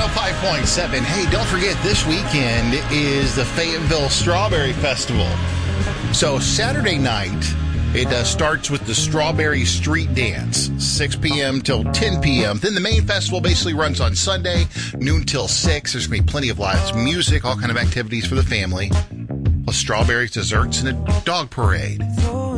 105.7. Hey, don't forget, this weekend is the Fayetteville Strawberry Festival. So Saturday night, it starts with the Strawberry Street Dance, 6 p.m. till 10 p.m. Then the main festival basically runs on Sunday, noon till 6. There's going to be plenty of live music, all kind of activities for the family, plus strawberries, desserts, and a dog parade.